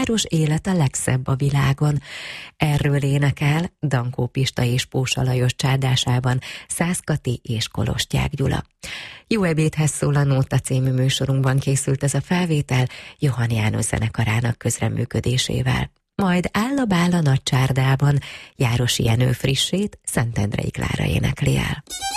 város élet a legszebb a világon. Erről énekel Dankó Pista és Pósa Lajos csárdásában Szász Kati és Kolostják Gyula. Jó ebédhez szól a Nóta című műsorunkban készült ez a felvétel Johann János zenekarának közreműködésével. Majd Áll a bál a nagy csárdában Járosi Jenő frissét Szentendrei Klára énekli el.